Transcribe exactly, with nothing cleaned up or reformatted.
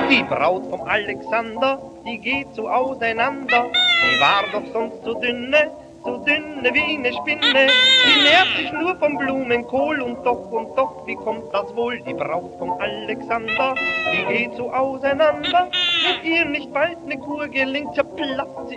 Die Braut vom Alexander, die geht so auseinander. Die war doch sonst so dünne, so dünne wie eine Spinne. Die nährt sich nur vom Blumenkohl und doch und doch, wie kommt das wohl? Die Braut vom Alexander, die geht so auseinander. Wenn ihr nicht bald ne Kur gelingt, zerplatzt sie